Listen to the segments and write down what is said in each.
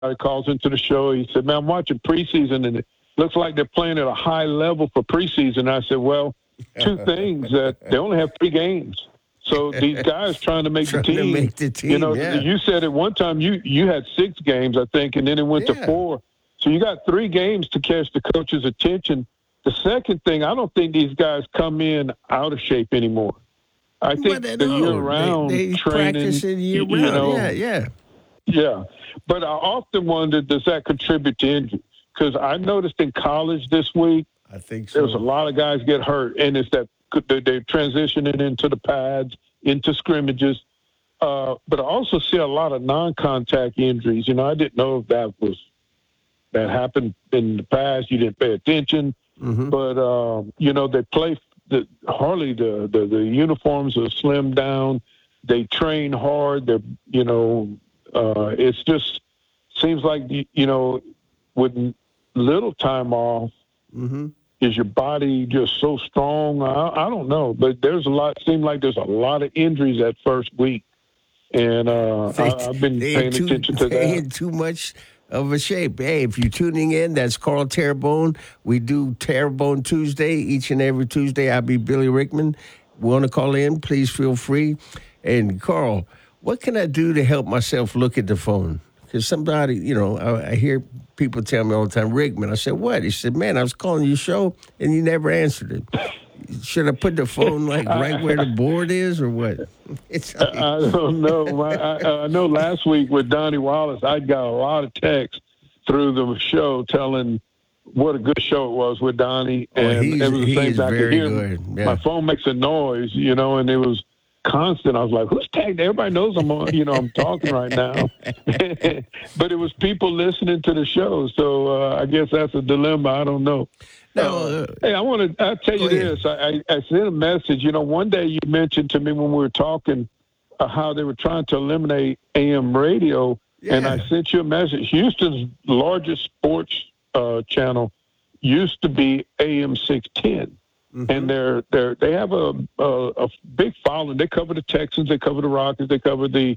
calls into the show. He said, "Man, I'm watching preseason, and it looks like they're playing at a high level for preseason." I said, "Well, two things: that they only have 3 games, so these guys trying to make the team. To make the team, you know, yeah. you said at one time you had 6 games, I think, and then it went to 4. So you got 3 games to catch the coach's attention. The second thing, I don't think these guys come in out of shape anymore. I think the year-round they training, practicing year-round. you know, yeah. But I often wonder, does that contribute to injury? Because I noticed in college this week, I think so. There's a lot of guys get hurt, and it's that they're transitioning into the pads, into scrimmages. But I also see a lot of non-contact injuries. You know, I didn't know if that happened in the past. You didn't pay attention. Mm-hmm. But, you know, they play hardly the uniforms are slimmed down. They train hard. They're, you know, it's just seems like, you know, with little time off, mm-hmm. is your body just so strong? I don't know, but seems like there's a lot of injuries that first week. And I've been paying attention to that. In too much of a shape. Hey, if you're tuning in, that's Carl Terrebonne. We do Terrebonne Tuesday each and every Tuesday. I'll be Billy Rickman. Want to call in? Please feel free. And Carl, what can I do to help myself look at the phone? Because somebody, you know, I hear people tell me all the time, Rickman. I said, what? He said, man, I was calling your show and you never answered it. Should I put the phone like right where the board is or what? I don't know. I know last week with Donnie Wallace, I got a lot of texts through the show telling what a good show it was with Donnie. And it was the same time I could hear. Yeah. My phone makes a noise, you know, and it was constant. I was like, who's tagged? Everybody knows I'm talking right now. But it was people listening to the show. So I guess that's a dilemma. I don't know. No, hey, I'll tell you this. I sent a message. You know, one day you mentioned to me when we were talking how they were trying to eliminate AM radio. Yeah. And I sent you a message. Houston's largest sports channel used to be AM 610. Mm-hmm. And they have a big following. They cover the Texans, they cover the Rockets, they cover the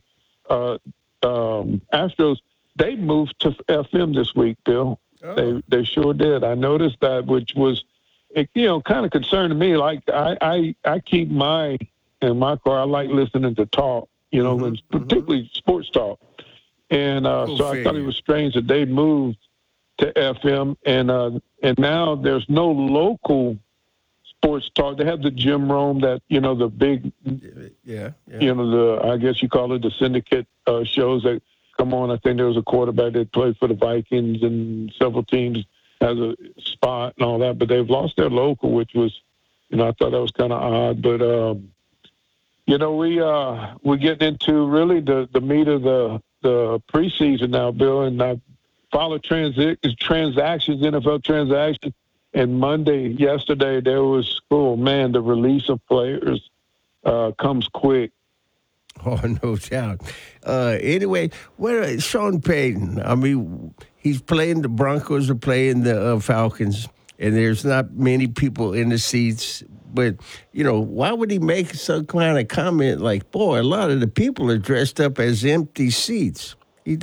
Astros. They moved to FM this week, Bill. Oh. They sure did. I noticed that, which was, you know, kind of concerning me. Like I keep in my car. I like listening to talk, you know, mm-hmm. and particularly sports talk. And so I thought it was strange that they moved to FM, and now there's no local sports talk. They have the Jim Rome, that, you know, the big, you know, I guess you call it the syndicate shows that come on. I think there was a quarterback that played for the Vikings and several teams has a spot and all that, but they've lost their local, which was, you know, I thought that was kind of odd. But you know, we're getting into really the meat of the preseason now, Bill, and I follow transactions, NFL transactions. And yesterday, there was, the release of players comes quick. Oh, no doubt. Anyway, Sean Payton, I mean, he's playing, the Broncos are playing the Falcons, and there's not many people in the seats. But, you know, why would he make some kind of comment like, boy, a lot of the people are dressed up as empty seats? I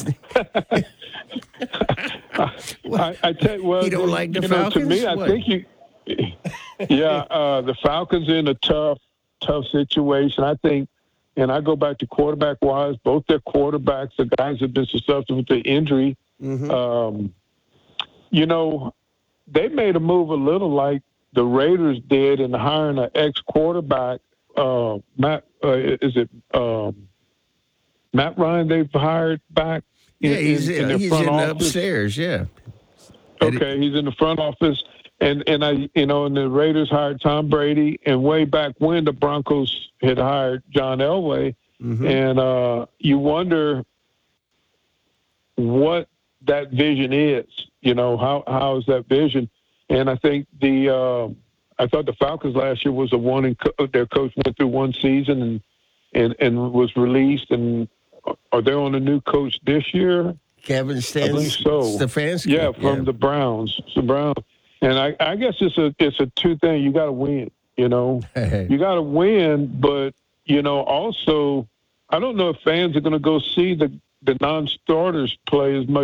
tell you, well, he don't like the Falcons. To me, I think the Falcons are in a tough situation. I think, and I go back to quarterback wise, both their quarterbacks, the guys have been susceptible to injury. Mm-hmm. You know, they made a move a little like the Raiders did in hiring an ex-quarterback, Matt Ryan. They've hired back. He's in the front office. Upstairs. Yeah. Okay, he's in the front office, and I, you know, and the Raiders hired Tom Brady, and way back when the Broncos had hired John Elway, mm-hmm. and you wonder what that vision is. You know, how is that vision? And I think I thought the Falcons last year was the one, their coach went through one season and was released, and are they on a new coach this year? Kevin Stefanski. Yeah, from the Browns. The Browns. And I guess it's a two thing. You got to win, you know. You got to win, but, you know, also, I don't know if fans are going to go see the non-starters play as much